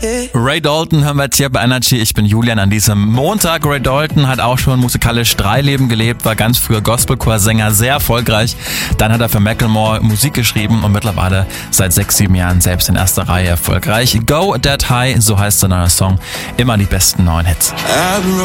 Ray Dalton hören wir jetzt hier bei Energy. Ich bin Julian an diesem Montag. Ray Dalton hat auch schon musikalisch 3 Leben gelebt, war ganz früher Gospelchorsänger, sehr erfolgreich. Dann hat er für Macklemore Musik geschrieben und mittlerweile seit 6-7 Jahren selbst in erster Reihe erfolgreich. Go That High, so heißt der neue Song. Immer die besten neuen Hits.